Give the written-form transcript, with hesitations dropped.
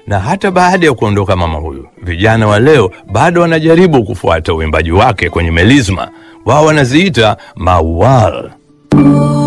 Na hata baada ya kuondoka mama huyu, vijana wa leo bado wanajaribu kufuata uimbaji wake kwenye melisma. Wao wanaziita mawal.